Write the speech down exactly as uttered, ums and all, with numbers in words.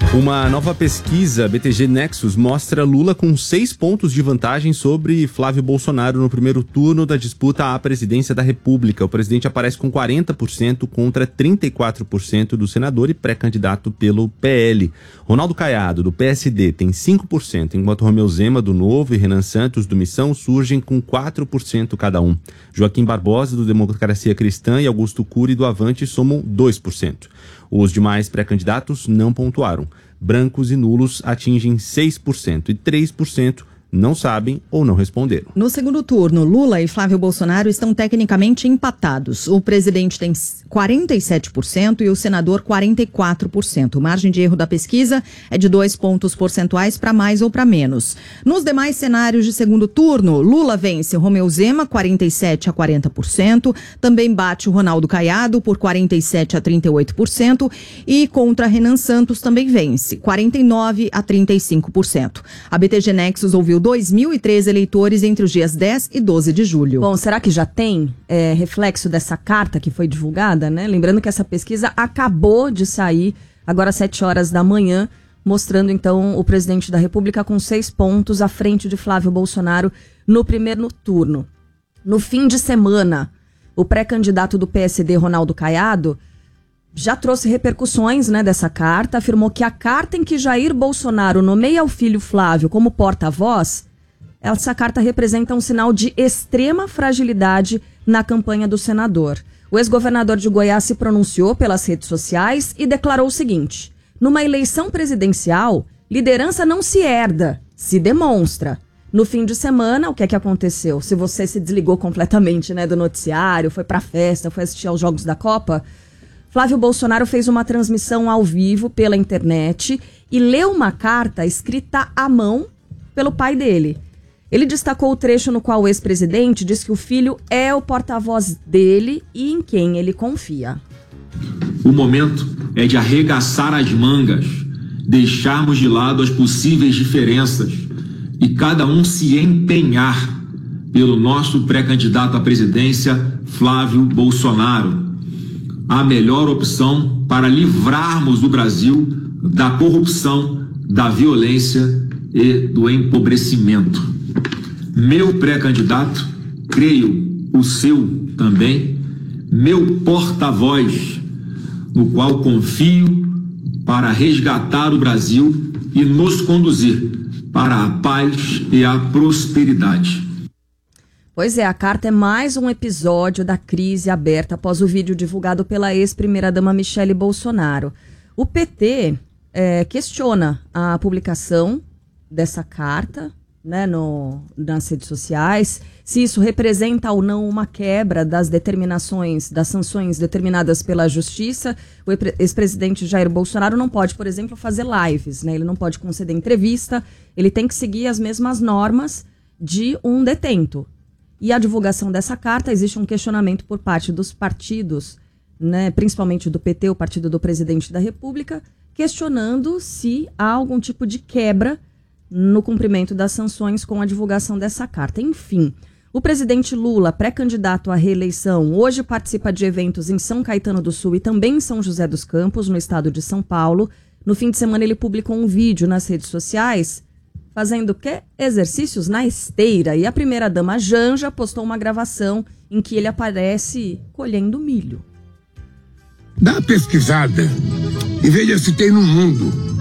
Uma nova pesquisa B T G Nexus mostra Lula com seis pontos de vantagem sobre Flávio Bolsonaro no primeiro turno da disputa à presidência da República. O presidente aparece com quarenta por cento contra trinta e quatro por cento do senador e pré-candidato pelo P L. Ronaldo Caiado, do P S D, tem cinco por cento, enquanto Romeu Zema, do Novo, e Renan Santos, do Missão, surgem com quatro por cento cada um. Joaquim Barbosa, do Democracia Cristã, e Augusto Cury, do Avante, somam dois por cento. Os demais pré-candidatos não pontuaram. Brancos e nulos atingem seis por cento e três por cento não sabem ou não responderam. No segundo turno, Lula e Flávio Bolsonaro estão tecnicamente empatados. O presidente tem quarenta e sete por cento e o senador quarenta e quatro por cento. A margem de erro da pesquisa é de dois pontos percentuais para mais ou para menos. Nos demais cenários de segundo turno, Lula vence Romeu Zema, quarenta e sete a quarenta por cento. Também bate o Ronaldo Caiado por quarenta e sete a trinta e oito por cento. E contra Renan Santos também vence, quarenta e nove a trinta e cinco por cento. A B T G Nexus ouviu dois mil e três eleitores entre os dias dez e doze de julho. Bom, será que já tem é, reflexo dessa carta que foi divulgada, né? Lembrando que essa pesquisa acabou de sair, agora às sete horas da manhã, mostrando então o presidente da República com seis pontos à frente de Flávio Bolsonaro no primeiro turno. No fim de semana, o pré-candidato do P S D, Ronaldo Caiado, já trouxe repercussões, né, dessa carta, afirmou que a carta em que Jair Bolsonaro nomeia o filho Flávio como porta-voz, essa carta representa um sinal de extrema fragilidade na campanha do senador. O ex-governador de Goiás se pronunciou pelas redes sociais e declarou o seguinte: numa eleição presidencial, liderança não se herda, se demonstra. No fim de semana, o que é que aconteceu? Se você se desligou completamente, né, do noticiário, foi pra festa, foi assistir aos Jogos da Copa, Flávio Bolsonaro fez uma transmissão ao vivo pela internet e leu uma carta escrita à mão pelo pai dele. Ele destacou o trecho no qual o ex-presidente diz que o filho é o porta-voz dele e em quem ele confia. O momento é de arregaçar as mangas, deixarmos de lado as possíveis diferenças e cada um se empenhar pelo nosso pré-candidato à presidência, Flávio Bolsonaro. A melhor opção para livrarmos o Brasil da corrupção, da violência e do empobrecimento. Meu pré-candidato, creio o seu também, meu porta-voz, no qual confio para resgatar o Brasil e nos conduzir para a paz e a prosperidade. Pois é, a carta é mais um episódio da crise aberta após o vídeo divulgado pela ex-primeira-dama Michele Bolsonaro. O P T é, questiona a publicação dessa carta, né, no, nas redes sociais, se isso representa ou não uma quebra das determinações, das sanções determinadas pela Justiça. O ex-presidente Jair Bolsonaro não pode, por exemplo, fazer lives, né? Ele não pode conceder entrevista, ele tem que seguir as mesmas normas de um detento. E a divulgação dessa carta, existe um questionamento por parte dos partidos, né, principalmente do P T, o partido do presidente da República, questionando se há algum tipo de quebra no cumprimento das sanções com a divulgação dessa carta. Enfim, o presidente Lula, pré-candidato à reeleição, hoje participa de eventos em São Caetano do Sul e também em São José dos Campos, no estado de São Paulo. No fim de semana ele publicou um vídeo nas redes sociais fazendo o quê? Exercícios na esteira. E a primeira-dama Janja postou uma gravação em que ele aparece colhendo milho. Dá uma pesquisada e veja se tem no mundo